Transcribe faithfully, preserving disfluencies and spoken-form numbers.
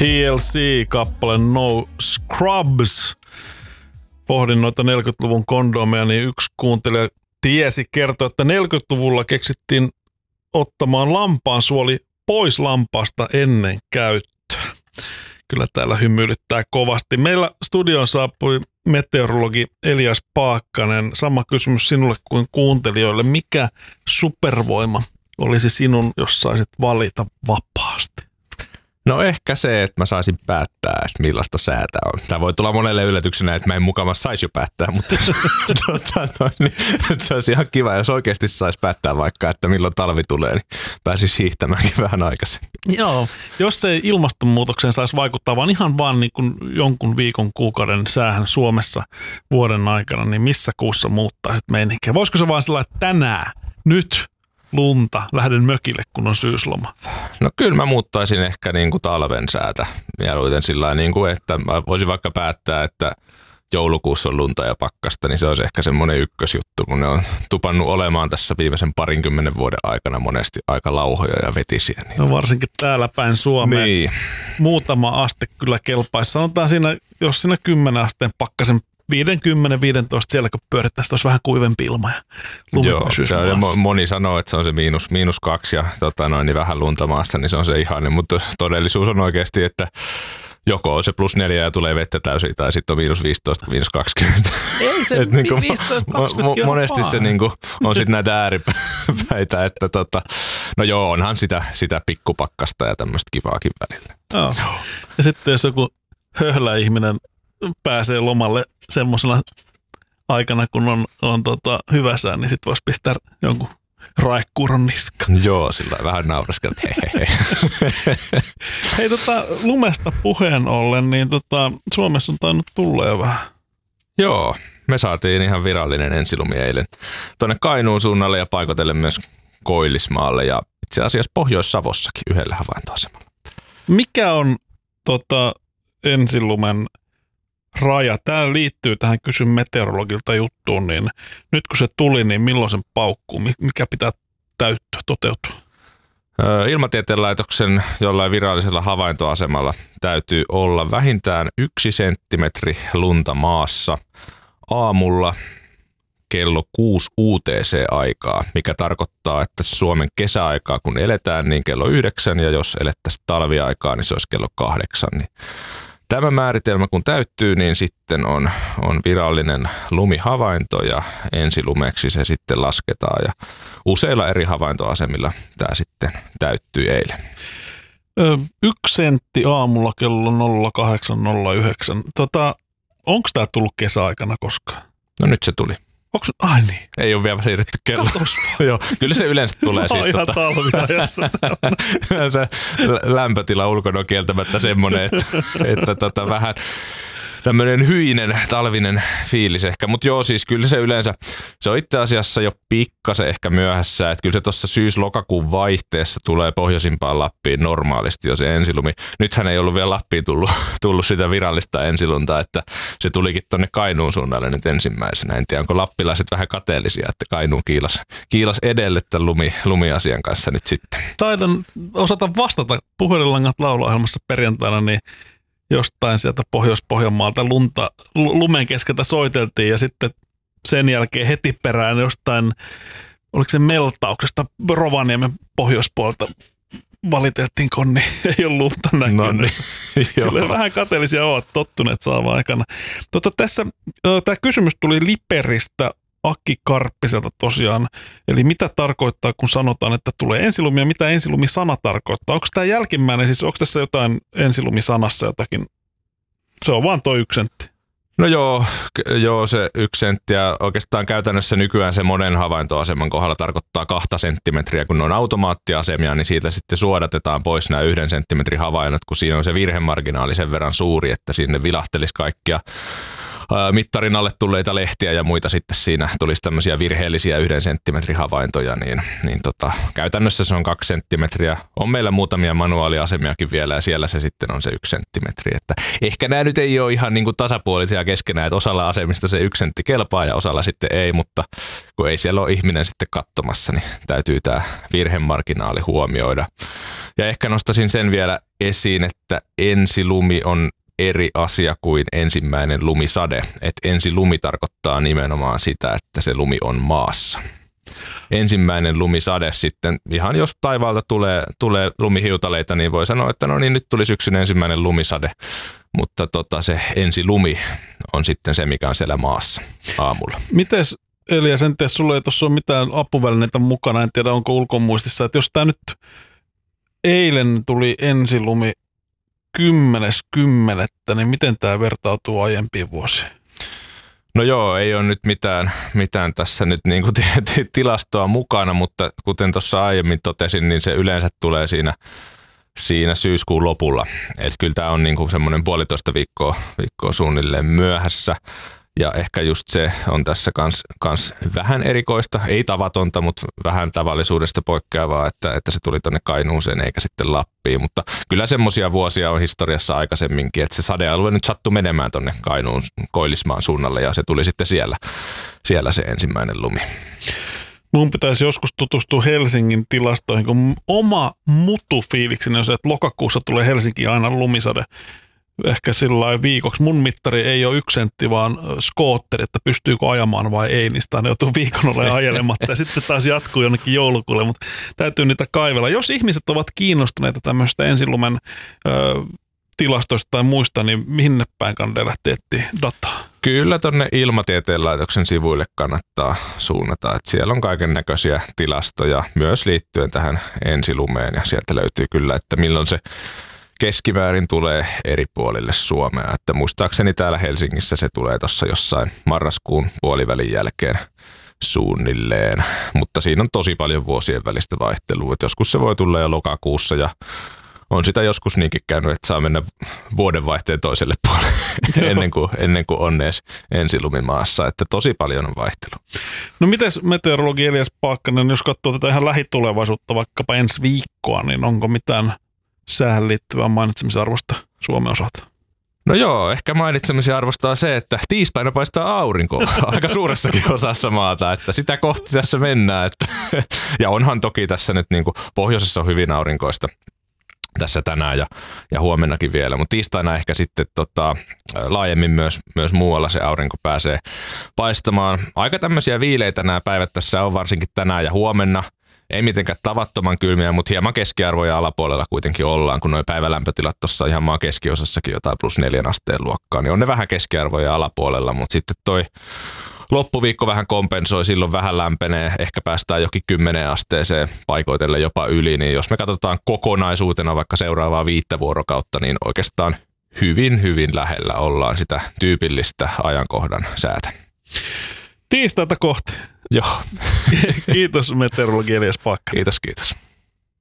T L C-kappale No Scrubs. Pohdin noita neljäkymmentäluvun kondomeja, niin yksi kuuntelija tiesi kertoa, että neljäkymmentäluvulla keksittiin ottamaan lampaan suoli pois lampaasta ennen käyttöä. Kyllä täällä hymyilyttää kovasti. Meillä studioon saapui meteorologi Elias Paakkanen. Sama kysymys sinulle kuin kuuntelijoille. Mikä supervoima olisi sinun, jos saisit valita vapaasti? No ehkä se, että mä saisin päättää, että millaista säätä on. Tämä voi tulla monelle yllätyksenä, että mä en mukavasti saisi jo päättää, mutta tota, no, niin, se olisi ihan kiva, jos oikeasti saisi päättää vaikka, että milloin talvi tulee, niin pääsisi hiihtämäänkin vähän aikaisemmin. Joo, jos ei ilmastonmuutokseen saisi vaikuttaa, vaan ihan vaan niin kuin jonkun viikon kuukauden säähän Suomessa vuoden aikana, niin missä kuussa muuttaisit meininkiä? Voisiko se vaan sillä että tänään, nyt lunta, lähden mökille, kun on syysloma? No kyllä mä muuttaisin ehkä niin kuin talven säätä mieluiten sillä niin kuin, että mä voisin vaikka päättää, että joulukuussa on lunta ja pakkasta, niin se olisi ehkä semmoinen ykkösjuttu, kun ne on tupannut olemaan tässä viimeisen parinkymmenen vuoden aikana monesti aika lauhoja ja vetisiä. Niin. No varsinkin täällä päin Suomeen. Niin. Muutama aste kyllä kelpaisi. Sanotaan siinä, jos siinä kymmenen asteen pakkasen viisikymmentä viisitoista siellä, kun pyörittäisiin, olisi vähän kuivempi ilma ja lumi. Joo, se on, moni sanoo, että se on se miinus, miinus kaksi ja tota noin, niin vähän lunta maassa, niin se on se ihane, mutta todellisuus on oikeasti, että joko on se plus neljä ja tulee vettä täysin, tai sitten on miinus viisitoista, miinus kaksikymmentä. Ei se niin viisitoista kaksikymmentä mo- Monesti vaan. se niin kuin, on sitten näitä ääripäitä, että tota, no joo, onhan sitä, sitä pikkupakkasta ja tämmöistä kivaakin välillä. Joo. Ja sitten jos joku höhlä ihminen pääsee lomalle semmoisena aikana, kun on, on tota, hyvä sää, niin sitten voisi pistää jonkun raekkuuron niskaan. Joo, sillä vähän naureskella, hei hei hei. Hei, tota, lumesta puheen ollen, niin tota, Suomessa on tainnut tulla jo vähän. Joo, me saatiin ihan virallinen ensilumi eilen tuonne Kainuun suunnalle ja paikotellen myös Koillismaalle ja itse asiassa Pohjois-Savossakin yhdellä havaintoasemalla. Mikä on tota, ensilumen raja? Tämä liittyy tähän kysyn meteorologilta juttuun, niin nyt kun se tuli, niin milloin sen paukkuu? Mikä pitää täyttyä, toteutua? Ilmatieteen laitoksen jollain virallisella havaintoasemalla täytyy olla vähintään yksi senttimetri lunta maassa aamulla kello kuusi U T C-aikaa, mikä tarkoittaa, että Suomen kesäaikaa kun eletään, niin kello yhdeksän ja jos elettäisiin talviaikaa, niin se olisi kello kahdeksan. Niin tämä määritelmä kun täyttyy, niin sitten on, on virallinen lumihavainto ja ensilumeksi se sitten lasketaan ja useilla eri havaintoasemilla tämä sitten täyttyy eilen. Ö, yksi sentti aamulla kello nolla kahdeksan nolla yhdeksän. Tota, onko tämä tullut kesäaikana koskaan? No nyt se tuli. Onko, ai niin. Ei ole vielä siirretty kello. Joo, kyllä se yleensä tulee siis. Ihan tota, talviajassa. se lämpötila ulkona on kieltämättä semmoinen, että, että tota, vähän tämmöinen hyinen talvinen fiilis ehkä. Mutta joo, siis kyllä se yleensä, se on itse asiassa jo pikkasen ehkä myöhässä, että kyllä se tuossa syys-lokakuun vaihteessa tulee pohjoisimpaan Lappiin normaalisti jo se ensilumi. Nythän ei ollut vielä Lappiin tullut, tullut sitä virallista ensilunta, että se tulikin tuonne Kainuun suunnalle nyt ensimmäisenä. En tiedä, onko lappilaiset vähän kateellisia, että Kainuun kiilas, kiilas edelle tämän lumi, lumiasian kanssa nyt sitten. Taidan osata vastata puhelinlangat lauluohjelmassa perjantaina, niin jostain sieltä Pohjois-Pohjanmaalta lunta, lumen keskeltä soiteltiin ja sitten sen jälkeen heti perään jostain, oliko se Meltauksesta Rovaniemen pohjoispuolelta valiteltiin, kun niin ei ole lunta näkynyt. No niin, kyllä vähän kateellisia ovat tottuneet saamaan aikana. Tota, tässä tämä kysymys tuli Liperistä Aki Karppiselta tosiaan. Eli mitä tarkoittaa, kun sanotaan, että tulee ensilumi ja mitä ensilumisana tarkoittaa? Onko tämä jälkimmäinen, siis onko tässä jotain ensilumisanassa jotakin? Se on vaan tuo yksi sentti. No joo, joo, se yksi sentti ja oikeastaan käytännössä nykyään se monen havaintoaseman kohdalla tarkoittaa kahta senttimetriä, kun ne on automaattiasemia, niin siitä sitten suodatetaan pois nämä yhden senttimetrin havainnot, kun siinä on se virhemarginaali sen verran suuri, että sinne vilahtelisi kaikkia mittarin alle tulleita lehtiä ja muita sitten siinä tulisi tämmöisiä virheellisiä yhden senttimetrin havaintoja, niin, niin tota, käytännössä se on kaksi senttimetriä. On meillä muutamia manuaaliasemiakin vielä ja siellä se sitten on se yksi senttimetri. Että ehkä nämä nyt ei ole ihan niin kuin tasapuolisia keskenään, että osalla asemista se yksi sentti kelpaa ja osalla sitten ei, mutta kun ei siellä ole ihminen sitten katsomassa, niin täytyy tämä virhemarginaali huomioida. Ja ehkä nostaisin sen vielä esiin, että ensilumi on eri asia kuin ensimmäinen lumisade. Että ensilumi tarkoittaa nimenomaan sitä, että se lumi on maassa. Ensimmäinen lumisade sitten, ihan jos taivaalta tulee, tulee lumihiutaleita, niin voi sanoa, että no niin, nyt tuli syksyn ensimmäinen lumisade. Mutta tota, se ensilumi on sitten se, mikä on siellä maassa aamulla. Mites Elias, en tiedä, sulla ei tuossa ole mitään apuvälineitä mukana, en tiedä onko ulkomuistissa, että jos tämä nyt eilen tuli ensilumi kymmenes kymmenettä, niin miten tämä vertautuu aiempiin vuosiin? No joo, ei ole nyt mitään, mitään tässä nyt niin kuin tilastoa mukana, mutta kuten tuossa aiemmin totesin, niin se yleensä tulee siinä, siinä syyskuun lopulla. Eli kyllä tämä on niin kuin semmoinen puolitoista viikkoa, viikkoa suunnilleen myöhässä. Ja ehkä just se on tässä kans, kans vähän erikoista, ei tavatonta, mutta vähän tavallisuudesta poikkeavaa, että, että se tuli tuonne Kainuuseen eikä sitten Lappiin. Mutta kyllä semmoisia vuosia on historiassa aikaisemminkin, että se sadealue nyt sattui menemään tuonne Kainuun Koillismaan suunnalle ja se tuli sitten siellä, siellä se ensimmäinen lumi. Mun pitäisi joskus tutustua Helsingin tilastoihin, kun oma mutufiilikseni on se, että lokakuussa tulee Helsinkiin aina lumisade. Ehkä sillä viikoksi. Mun mittari ei ole yksi sentti, vaan skootteri, että pystyykö ajamaan vai ei, niin sitä ne joutuu viikon ole ajelematta. Ja sitten taas jatkuu jonnekin joulukuulle, mutta täytyy niitä kaivella. Jos ihmiset ovat kiinnostuneita tämmöistä ensilumen ö, tilastoista tai muista, niin mihin ne päin kannattaa lähteä etsiä dataa? Kyllä tuonne Ilmatieteen laitoksen sivuille kannattaa suunnata. Että siellä on kaiken näköisiä tilastoja myös liittyen tähän ensilumeen ja sieltä löytyy kyllä, että milloin se keskimäärin tulee eri puolille Suomea, että muistaakseni täällä Helsingissä se tulee tuossa jossain marraskuun puolivälin jälkeen suunnilleen, mutta siinä on tosi paljon vuosien välistä vaihtelua, että joskus se voi tulla jo lokakuussa ja on sitä joskus niinkin käynyt, että saa mennä vuodenvaihteen toiselle puolelle ennen kuin, ennen kuin on edes ensilumimaassa, että tosi paljon on vaihtelua. No mites meteorologi Elias Paakkanen, jos katsoo tätä ihan lähitulevaisuutta, vaikkapa ensi viikkoa, niin onko mitään säähän liittyvää mainitsemisen arvosta Suomen osalta? No joo, ehkä mainitsemisen arvostaa se, että tiistaina paistaa aurinko aika suuressakin osassa maata, että sitä kohti tässä mennään. Että, ja onhan toki tässä nyt niin kuin pohjoisessa on hyvin aurinkoista tässä tänään ja, ja huomennakin vielä, mutta tiistaina ehkä sitten tota, laajemmin myös, myös muualla se aurinko pääsee paistamaan. Aika tämmöisiä viileitä nämä päivät tässä on varsinkin tänään ja huomenna. Ei mitenkään tavattoman kylmiä, mutta hieman keskiarvoja alapuolella kuitenkin ollaan, kun nuo päivälämpötilat tuossa ihan maan keskiosassakin jotain plus neljän asteen luokkaa, niin on ne vähän keskiarvoja alapuolella, mutta sitten toi loppuviikko vähän kompensoi, silloin vähän lämpenee, ehkä päästään jokin kymmeneen asteeseen paikoitelle jopa yli, niin jos me katsotaan kokonaisuutena vaikka seuraavaa viittä vuorokautta, niin oikeastaan hyvin, hyvin lähellä ollaan sitä tyypillistä ajankohdan säätä. Tiistaita kohti. Joo. Kiitos meteorologi Elias Paakkanen. Kiitos, kiitos.